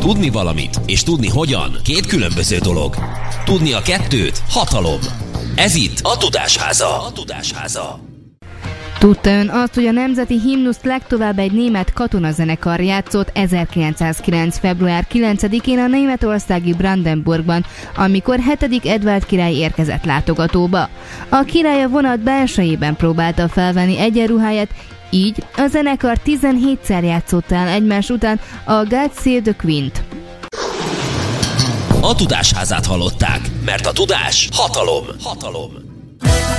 Tudni valamit és tudni hogyan két különböző dolog. Tudni a kettőt hatalom. Ez itt a Tudásháza. Tudta ön azt, hogy a nemzeti himnuszt legtovább egy német katonazenekar játszott 1909. február 9-én a németországi Brandenburgban, amikor 7. Edvárd király érkezett látogatóba. A király a vonat belsejében próbálta felvenni egyenruháját, így a zenekar 17-szer játszott el egymás után a God Save the Queen-t. A Tudásházát hallották, mert a tudás hatalom.